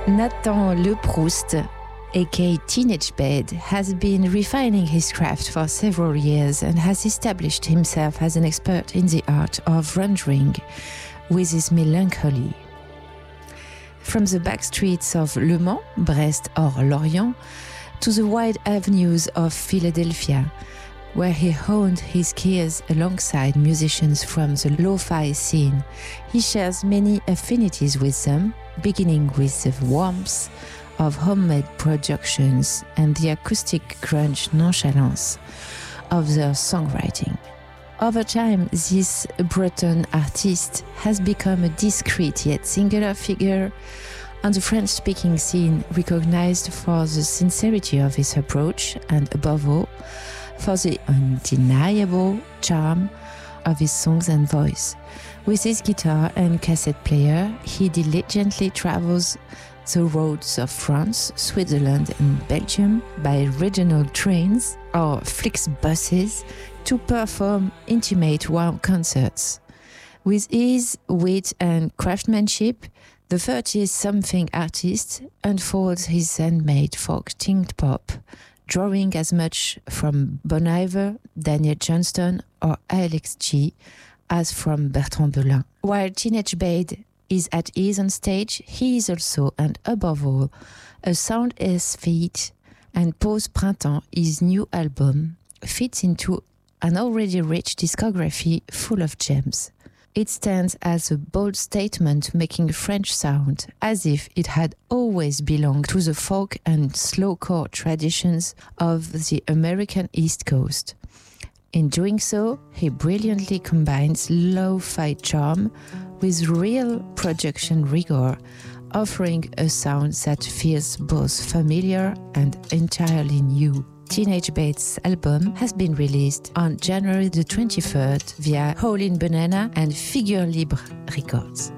Nathan Le Proust, aka Teenage Bed, has been refining his craft for several years and has established himself as an expert in the art of rendering with his melancholy. From the back streets of Le Mans, Brest or Lorient, to the wide avenues of Philadelphia, where he honed his skills alongside musicians from the lo-fi scene, he shares many affinities with them, beginning with the warmth of homemade productions and the acoustic grunge nonchalance of their songwriting. Over time, this Breton artist has become a discreet yet singular figure on the French-speaking scene, recognized for the sincerity of his approach and, above all, for the undeniable charm of his songs and voice. With his guitar and cassette player, he diligently travels the roads of France, Switzerland and Belgium by regional trains or Flixbuses to perform intimate warm concerts. With ease, wit and craftsmanship, the 30-something artist unfolds his handmade folk synth pop, drawing as much from Bon Iver, Daniel Johnston or Alex G as from Bertrand Belin. While Teenage Bed is at ease on stage, he is also, and above all, a sound aesthete, and Pause Printemps, his new album, fits into an already rich discography full of gems. It stands as a bold statement making French sound as if it had always belonged to the folk and slowcore traditions of the American East Coast. In doing so, he brilliantly combines lo-fi charm with real production rigor, offering a sound that feels both familiar and entirely new. Teenage Bed's album has been released on January the 23rd via Howlin' Banana and Figure Libre Records.